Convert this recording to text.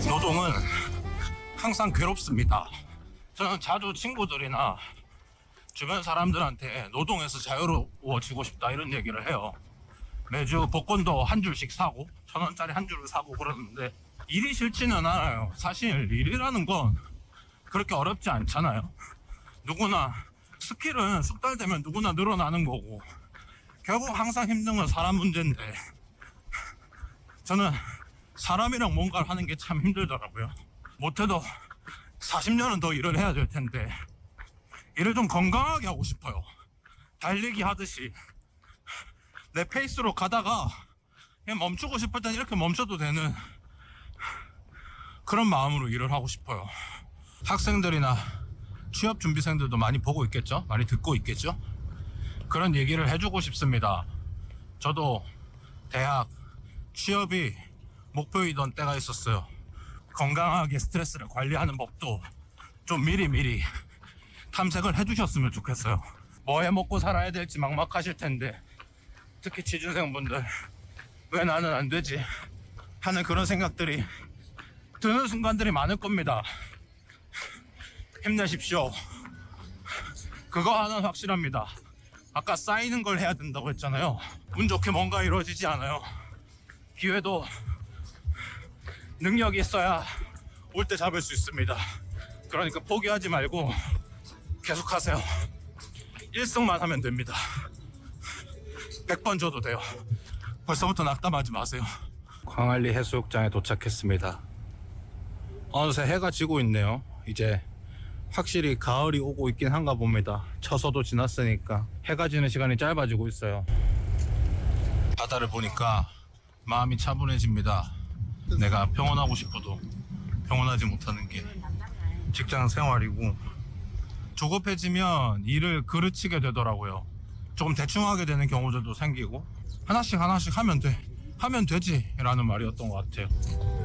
노동은 항상 괴롭습니다. 저는 자주 친구들이나 주변 사람들한테 노동에서 자유로워지고 싶다 이런 얘기를 해요. 매주 복권도 한 줄씩 사고 1,000원짜리 한 줄을 사고 그러는데 일이 싫지는 않아요. 사실 일이라는 건 그렇게 어렵지 않잖아요. 누구나 스킬은 숙달되면 누구나 늘어나는 거고 결국 항상 힘든 건 사람 문제인데 저는 사람이랑 뭔가를 하는 게 참 힘들더라고요. 못해도 40년은 더 일을 해야 될 텐데 일을 좀 건강하게 하고 싶어요. 달리기 하듯이 내 페이스로 가다가 그냥 멈추고 싶을 땐 이렇게 멈춰도 되는 그런 마음으로 일을 하고 싶어요. 학생들이나 취업준비생들도 많이 보고 있겠죠? 많이 듣고 있겠죠? 그런 얘기를 해주고 싶습니다. 저도 대학 취업이 목표이던 때가 있었어요. 건강하게 스트레스를 관리하는 법도 좀 미리미리 탐색을 해주셨으면 좋겠어요. 뭐 해먹고 살아야 될지 막막하실 텐데 특히 취준생분들 왜 나는 안 되지 하는 그런 생각들이 드는 순간들이 많을 겁니다. 힘내십시오. 그거 하나는 확실합니다. 아까 쌓이는 걸 해야 된다고 했잖아요. 운 좋게 뭔가 이루어지지 않아요. 기회도 능력이 있어야 올 때 잡을 수 있습니다. 그러니까 포기하지 말고 계속하세요. 1승만 하면 됩니다. 100번 줘도 돼요. 벌써부터 낙담하지 마세요. 광안리 해수욕장에 도착했습니다. 어느새 해가 지고 있네요. 이제 확실히 가을이 오고 있긴 한가 봅니다. 처서도 지났으니까 해가 지는 시간이 짧아지고 있어요. 바다를 보니까 마음이 차분해집니다. 내가 평온하고 싶어도 평온하지 못하는 게 직장 생활이고 조급해지면 일을 그르치게 되더라고요. 조금 대충 하게 되는 경우들도 생기고 하나씩 하면 되지 라는 말이었던 것 같아요.